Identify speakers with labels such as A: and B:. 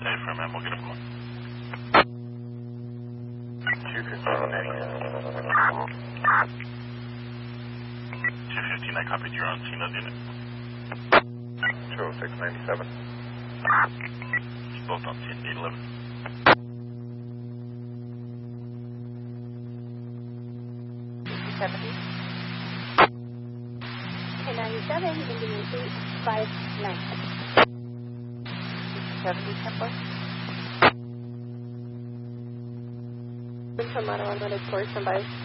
A: Hey, for a man, we'll get him going. 215, I copied your on scene of unit.
B: 20697.
A: Both on scene, 811.
C: K97, Indian 859. 70 Temple. From Monterey, Course, and by